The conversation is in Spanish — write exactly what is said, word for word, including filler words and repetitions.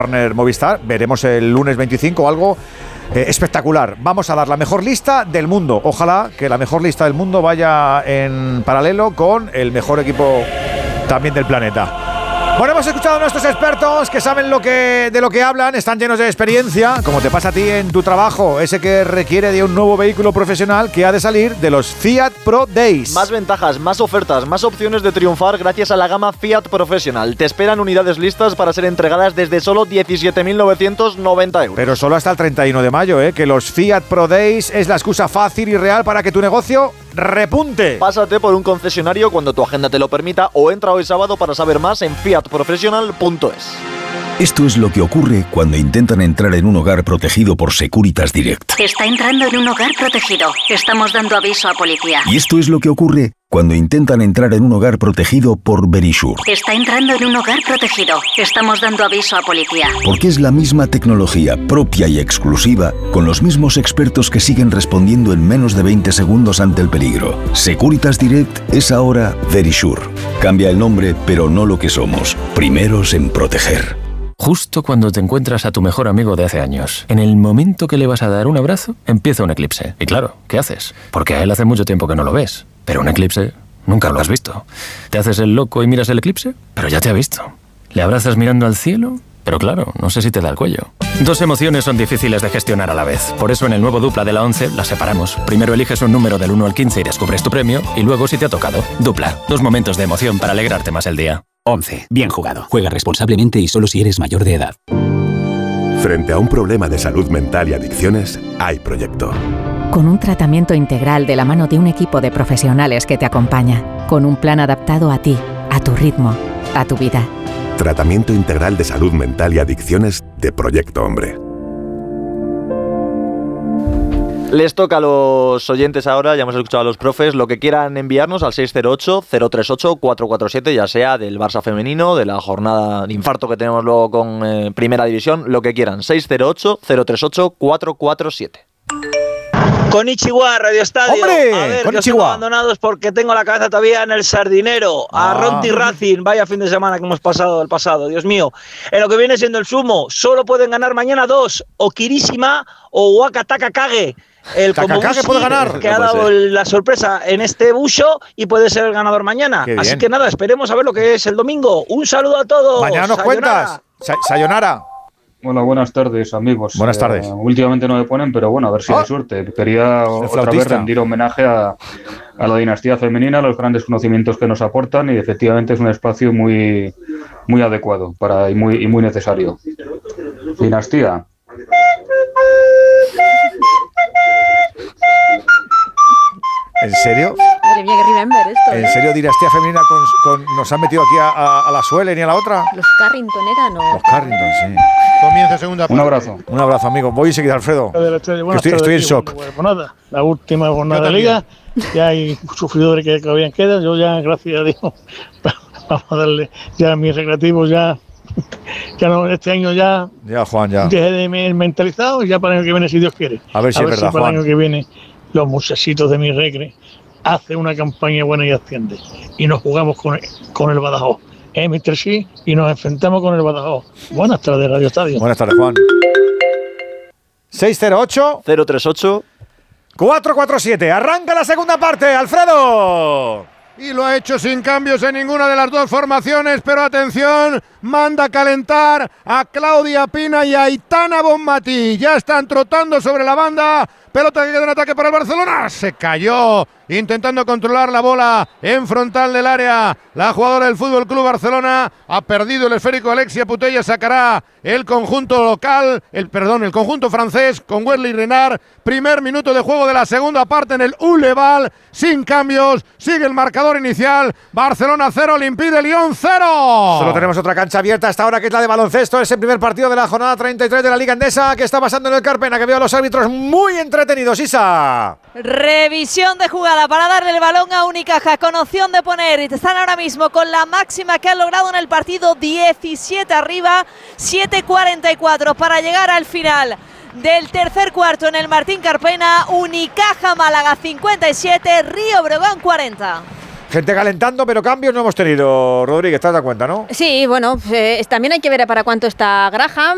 Warner Movistar. Veremos el lunes veinticinco algo eh, espectacular. Vamos a dar la mejor lista del mundo. Ojalá que la mejor lista del mundo vaya en paralelo con el mejor equipo también del planeta. Bueno, hemos escuchado a nuestros expertos que saben lo que, de lo que hablan, están llenos de experiencia, como te pasa a ti en tu trabajo, ese que requiere de un nuevo vehículo profesional que ha de salir de los Fiat Pro Days. Más ventajas, más ofertas, más opciones de triunfar gracias a la gama Fiat Professional. Te esperan unidades listas para ser entregadas desde solo diecisiete mil novecientos noventa euros. Pero solo hasta el treinta y uno de mayo, ¿eh? Que los Fiat Pro Days es la excusa fácil y real para que tu negocio repunte. Pásate por un concesionario cuando tu agenda te lo permita o entra hoy sábado para saber más en fiat professional punto es. Esto es lo que ocurre cuando intentan entrar en un hogar protegido por Securitas Direct. Está entrando en un hogar protegido. Estamos dando aviso a policía. Y esto es lo que ocurre cuando intentan entrar en un hogar protegido por Verisure. Está entrando en un hogar protegido. Estamos dando aviso a policía. Porque es la misma tecnología propia y exclusiva, con los mismos expertos que siguen respondiendo en menos de veinte segundos ante el peligro. Securitas Direct es ahora Verisure. Cambia el nombre, pero no lo que somos. Primeros en proteger. Justo cuando te encuentras a tu mejor amigo de hace años, en el momento que le vas a dar un abrazo, empieza un eclipse. Y claro, ¿qué haces? Porque a él hace mucho tiempo que no lo ves. Pero un eclipse nunca lo has visto. Te haces el loco y miras el eclipse, pero ya te ha visto. Le abrazas mirando al cielo, pero claro, no sé si te da el cuello. Dos emociones son difíciles de gestionar a la vez. Por eso en el nuevo Dupla de la once las separamos. Primero eliges un número del uno al quince y descubres tu premio, y luego si te ha tocado. Dupla, dos momentos de emoción para alegrarte más el día. once. Bien jugado. Juega responsablemente y solo si eres mayor de edad. Frente a un problema de salud mental y adicciones, hay proyecto. Con un tratamiento integral de la mano de un equipo de profesionales que te acompaña. Con un plan adaptado a ti, a tu ritmo, a tu vida. Tratamiento integral de salud mental y adicciones de Proyecto Hombre. Les toca a los oyentes ahora, ya hemos escuchado a los profes, lo que quieran enviarnos al seis cero ocho, cero tres ocho, cuatro cuatro siete, ya sea del Barça femenino, de la jornada de infarto que tenemos luego con eh, Primera División, lo que quieran, seis cero ocho, cero tres ocho, cuatro cuatro siete. Konnichiwa, Radio Estadio. ¡Hombre! A ver, Konnichiwa. que os tengo abandonados porque tengo la cabeza todavía en el sardinero. A Ah. Ronti Racing, vaya fin de semana que hemos pasado el pasado, Dios mío. En lo que viene siendo el sumo, solo pueden ganar mañana dos, o Kirishima o Wakataka Kage. El Takakage Komobushi, puede ganar. que ha No puede dado ser. la sorpresa en este bucho y puede ser el ganador mañana. Qué Así bien. que nada, esperemos a ver lo que es el domingo. Un saludo a todos. Mañana nos Sayonara. cuentas. Sa- Sayonara. Hola, buenas tardes, amigos. Buenas Eh, tardes. últimamente no me ponen, pero bueno, a ver si Ah. hay suerte. Quería o- otra vez flautista. rendir homenaje a, a la dinastía femenina, a los grandes conocimientos que nos aportan, y efectivamente es un espacio muy, muy adecuado para, y, muy, y muy necesario. Dinastía. ¿En serio? Madre mía, que remember esto. ¿En ¿eh? serio dinastía femenina con, con- nos han metido aquí a, a- a la Suelen y a la otra? Los Carrington eran, ¿no? Los Carrington, sí. Comienza segunda parte. Un abrazo. Un abrazo, amigo. Voy enseguida, Alfredo. De la tarde, Que buenas estoy, estoy en tardes, shock. bueno, pues nada, la última jornada Yo de liga. también. Ya hay sufridores que todavía quedan. Yo ya, gracias a Dios, vamos a darle ya a mis recreativos ya. Ya no, este año ya Ya, Juan, ya. dejé de me- mentalizado y ya para el año que viene, si Dios quiere. A ver si es verdad, para Juan. el año que viene los muchachitos de mi recre hacen una campaña buena y asciende. Y nos jugamos con el, con el Badajoz. ¿Eh, mister Sí? Y nos enfrentamos con el Badajoz. Buenas tardes, Radio Estadio. Buenas tardes, Juan. seis cero ocho, cero tres ocho, cuatro cuatro siete. Arranca la segunda parte, Alfredo. Y lo ha hecho sin cambios en ninguna de las dos formaciones, pero atención, manda a calentar a Claudia Pina y a Aitana Bonmatí. Ya están trotando sobre la banda, pelota que queda en ataque para el Barcelona. Se cayó intentando controlar la bola en frontal del área. La jugadora del Fútbol Club Barcelona ha perdido el esférico. Alexia Putellas sacará el conjunto local, el perdón, el conjunto francés con Wesley Renard. Primer minuto de juego de la segunda parte en el Uleval, sin cambios. Sigue el marcador inicial. Barcelona cero, Olympique de Lyon cero. Solo tenemos otra cancha abierta hasta ahora, que es la de baloncesto. Es el primer partido de la jornada treinta y tres de la Liga Endesa, que está pasando en el Carpena, que veo a los árbitros muy entretenidos. Isa. Revisión de jugada para darle el balón a Unicaja con opción de poner. Están ahora mismo con la máxima que han logrado en el partido, diecisiete arriba, siete cuarenta y cuatro para llegar al final del tercer cuarto en el Martín Carpena. Unicaja Málaga cincuenta y siete, Río Breogán cuarenta. Gente calentando, pero cambios no hemos tenido, Rodríguez, ¿te das cuenta, no? Sí, bueno, eh, también hay que ver para cuánto está Graham.